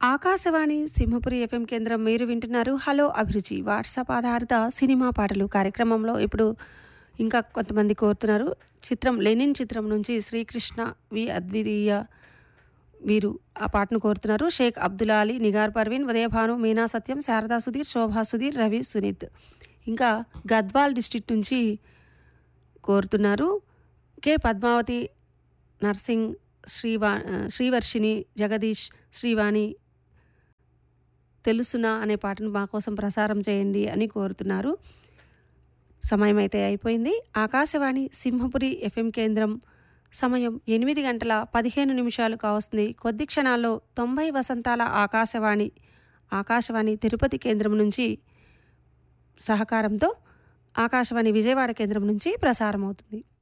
Akashvani Simhapuri FM కేంద్రం మీరు వింటున్నారు హలో అభిరుచి వాట్సాప్ ఆధారిత సినిమా పాటలు కార్యక్రమంలో. ఇప్పుడు ఇంకా కొంతమంది కోరుతున్నారు. చిత్రం లెనిన్ చిత్రం నుంచి శ్రీకృష్ణ వి అద్వితీయ వీరు ఆ పాటను కోరుతున్నారు. షేక్ అబ్దుల్లా అలీ, నిగార్ పర్వీన్, ఉదయభాను, మీనా సత్యం, శారదా సుధీర్, శోభా సుధీర్, రవి సునీత్. ఇంకా గద్వాల్ డిస్ట్రిక్ట్ నుంచి కోరుతున్నారు. K Padmavati, nursing, Srivarshini, Jagadish, Srivani. తెలుసునా అనే పాటను మా కోసం ప్రసారం చేయండి అని కోరుతున్నారు. సమయం అయితే అయిపోయింది. ఆకాశవాణి సింహపురి ఎఫ్ఎం కేంద్రం సమయం 8:15 కావస్తుంది. కొద్ది క్షణాల్లో 90 వసంతాల ఆకాశవాణి తిరుపతి కేంద్రం నుంచి సహకారంతో ఆకాశవాణి విజయవాడ కేంద్రం నుంచి ప్రసారం అవుతుంది.